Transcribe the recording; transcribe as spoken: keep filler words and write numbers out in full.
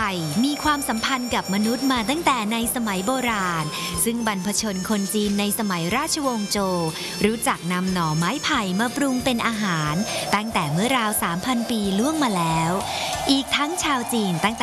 ผ่มีความสัมพันธ์กับมนุษย์มาตั้งแต่ในสมัยโบราณซึ่งบรรพชนคนจีนในสมัยราชวงศ์โจวรู้จักนำหน่อไม้ไผ่มาปรุงเป็นอาหารตั้งแต่เมื่อราว สามพัน ปีล่วงมาแล้วอีกทั้งชาวจีนตั้งแต่